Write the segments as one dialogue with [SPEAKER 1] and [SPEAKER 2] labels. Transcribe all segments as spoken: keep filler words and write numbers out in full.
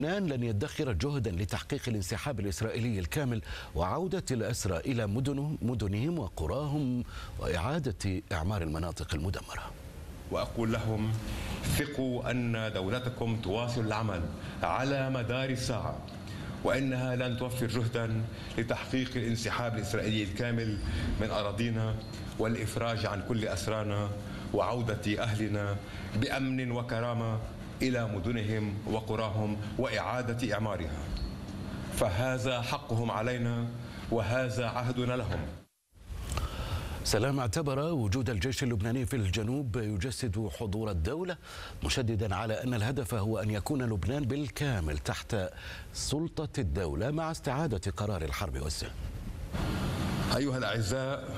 [SPEAKER 1] لبنان لن يدخر جهدا لتحقيق الانسحاب الإسرائيلي الكامل وعودة الأسرى إلى مدنهم, مدنهم وقراهم وإعادة إعمار المناطق المدمرة.
[SPEAKER 2] وأقول لهم ثقوا أن دولتكم تواصل العمل على مدار الساعة، وإنها لن توفر جهدا لتحقيق الانسحاب الإسرائيلي الكامل من أراضينا والإفراج عن كل أسرانا وعودة أهلنا بأمن وكرامة إلى مدنهم وقراهم وإعادة إعمارها، فهذا حقهم علينا وهذا عهدنا لهم.
[SPEAKER 1] سلام اعتبر وجود الجيش اللبناني في الجنوب يجسد حضور الدولة، مشددا على أن الهدف هو أن يكون لبنان بالكامل تحت سلطة الدولة مع استعادة قرار الحرب والسلم.
[SPEAKER 2] أيها الأعزاء،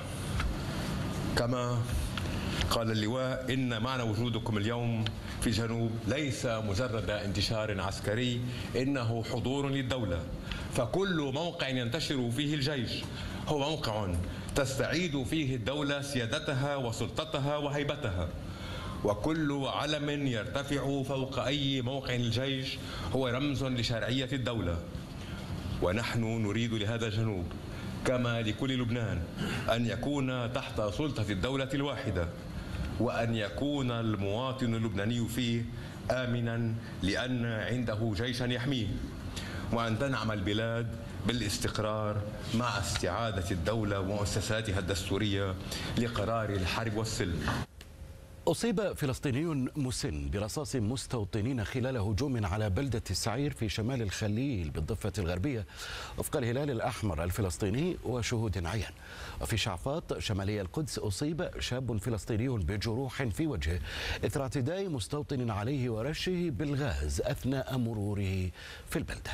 [SPEAKER 2] كما قال اللواء، إن معنى وجودكم اليوم في الجنوب ليس مجرد انتشار عسكري، إنه حضور للدولة، فكل موقع ينتشر فيه الجيش هو موقع تستعيد فيه الدولة سيادتها وسلطتها وهيبتها، وكل علم يرتفع فوق أي موقع الجيش هو رمز لشرعية الدولة. ونحن نريد لهذا الجنوب كما لكل لبنان أن يكون تحت سلطة الدولة الواحدة، وأن يكون المواطن اللبناني فيه آمنا لأن عنده جيشا يحميه، وأن تنعم البلاد بالاستقرار مع استعادة الدولة ومؤسساتها الدستورية لقرار الحرب والسلم.
[SPEAKER 1] أصيب فلسطيني مسن برصاص مستوطنين خلال هجوم على بلدة السعير في شمال الخليل بالضفة الغربية وفق الهلال الأحمر الفلسطيني وشهود عيان. وفي شعفاط شمالي القدس أصيب شاب فلسطيني بجروح في وجهه إثر اعتداء مستوطن عليه ورشه بالغاز أثناء مروره في البلدة.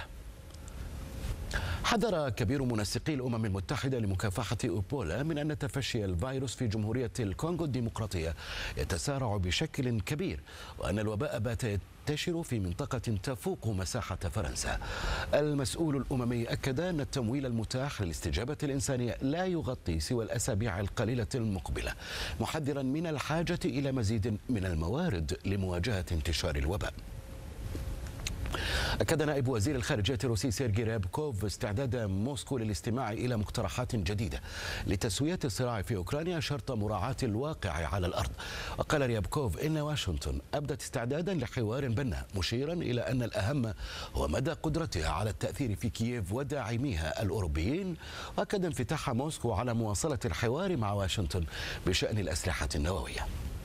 [SPEAKER 1] حذر كبير منسقي الأمم المتحدة لمكافحة إيبولا من أن تفشي الفيروس في جمهورية الكونغو الديمقراطية يتسارع بشكل كبير، وأن الوباء بات ينتشر في منطقة تفوق مساحة فرنسا. المسؤول الأممي أكد أن التمويل المتاح للاستجابة الإنسانية لا يغطي سوى الأسابيع القليلة المقبلة، محذرا من الحاجة إلى مزيد من الموارد لمواجهة انتشار الوباء. أكد نائب وزير الخارجية الروسي سيرجي ريابكوف استعداد موسكو للاستماع إلى مقترحات جديدة لتسوية الصراع في أوكرانيا شرط مراعاة الواقع على الأرض. وقال ريابكوف إن واشنطن أبدت استعدادا لحوار بناء، مشيرا إلى أن الأهم هو مدى قدرتها على التأثير في كييف وداعميها الأوروبيين، وأكد انفتاح موسكو على مواصلة الحوار مع واشنطن بشأن الأسلحة النووية.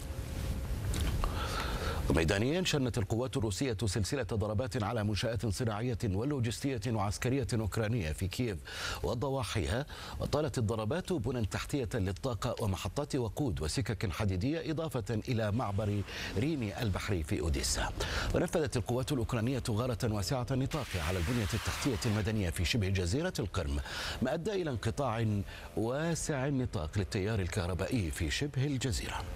[SPEAKER 1] ميدانيا، شنت القوات الروسية سلسلة ضربات على منشآت صناعية ولوجستية وعسكرية أوكرانية في كييف وضواحيها، وطالت الضربات بنى تحتية للطاقة ومحطات وقود وسكك حديدية إضافة إلى معبر ريني البحري في أوديسا. ونفذت القوات الأوكرانية غارة واسعة النطاق على البنية التحتية المدنية في شبه جزيرة القرم، ما أدى إلى انقطاع واسع النطاق للتيار الكهربائي في شبه الجزيرة.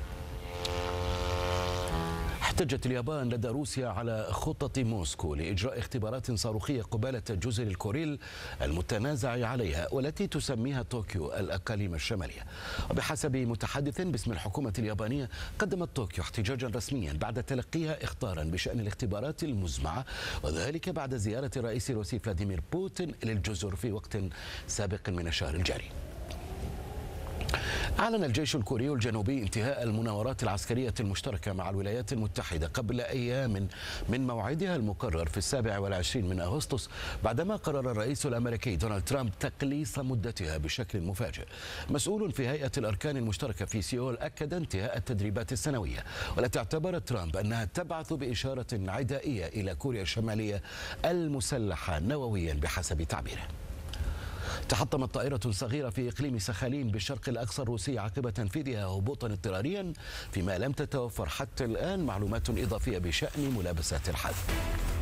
[SPEAKER 1] احتجت اليابان لدى روسيا على خطط موسكو لإجراء اختبارات صاروخية قبالة جزر الكوريل المتنازع عليها، والتي تسميها طوكيو الأقاليم الشمالية. وبحسب متحدث باسم الحكومة اليابانية، قدمت طوكيو احتجاجا رسميا بعد تلقيها إخطارا بشأن الاختبارات المزمعة، وذلك بعد زيارة الرئيس الروسي فلاديمير بوتين للجزر في وقت سابق من الشهر الجاري. أعلن الجيش الكوري الجنوبي انتهاء المناورات العسكرية المشتركة مع الولايات المتحدة قبل أيام من موعدها المقرر في السابع والعشرين من أغسطس، بعدما قرر الرئيس الأمريكي دونالد ترامب تقليص مدتها بشكل مفاجئ. مسؤول في هيئة الأركان المشتركة في سيول أكد انتهاء التدريبات السنوية، والتي اعتبر ترامب أنها تبعث بإشارة عدائية إلى كوريا الشمالية المسلحة نوويا بحسب تعبيره. تحطمت طائرة صغيرة في إقليم سخالين بالشرق الأقصى الروسي عقب تنفيذها هبوطا اضطراريا، فيما لم تتوفر حتى الآن معلومات إضافية بشأن ملابسات الحادث.